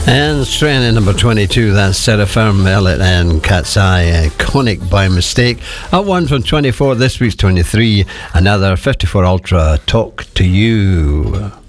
And straying in number 22, that's Seraphim, Elliot and Cat's Eye, Iconic by Mistake. Up one from 24, this week's 23, another 54 Ultra, Talk to You.